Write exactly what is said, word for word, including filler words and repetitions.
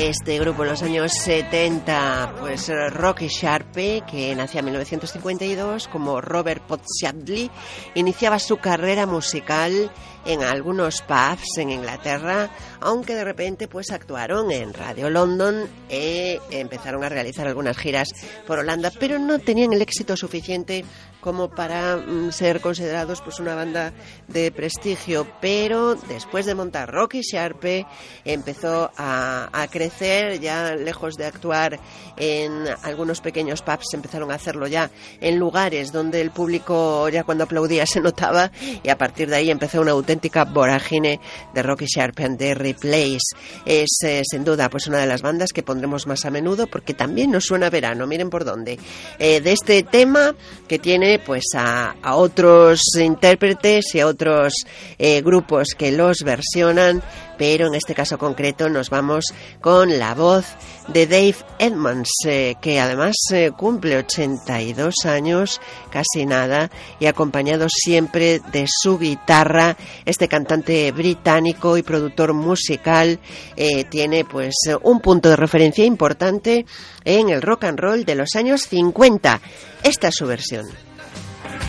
este grupo en los años setenta, pues Rocky Sharpe, que nacía en mil novecientos cincuenta y dos, como Robert Podsiadly, iniciaba su carrera musical en algunos pubs en Inglaterra, aunque de repente pues actuaron en Radio London e empezaron a realizar algunas giras por Holanda, pero no tenían el éxito suficiente como para mm, ser considerados pues una banda de prestigio. Pero después de montar Rocky Sharpe empezó a, a crecer, ya lejos de actuar en algunos pequeños pubs, empezaron a hacerlo ya en lugares donde el público ya cuando aplaudía se notaba, y a partir de ahí empezó una auténtica vorágine de Rocky Sharpe and the Replays. Es eh, sin duda pues una de las bandas que pondremos más a menudo porque también nos suena a verano, miren por dónde. Eh, de este tema que tiene pues a, a otros intérpretes y a otros eh, grupos que los versionan, pero en este caso concreto nos vamos con la voz de Dave Edmunds, eh, que además eh, cumple ochenta y dos años, casi nada, y acompañado siempre de su guitarra. Este cantante británico y productor musical eh, tiene pues un punto de referencia importante en el rock and roll de los años cincuenta. Esta es su versión.